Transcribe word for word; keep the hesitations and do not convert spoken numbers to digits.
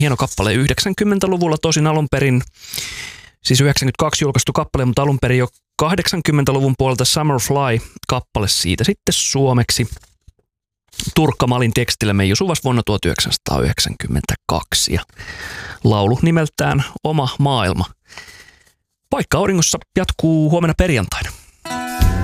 Hieno kappale yhdeksänkymmentäluvulla tosin alun perin, siis yhdeksänkymmentäkaksi julkaistu kappale, mutta alun perin jo kahdeksankymmentäluvun puolelta Summer Fly-kappale siitä sitten suomeksi. Turkka Malin tekstillä Meiju Suvas vuonna tuhatyhdeksänsataayhdeksänkymmentäkaksi ja laulu nimeltään Oma maailma. Paikka auringossa jatkuu huomenna perjantaina.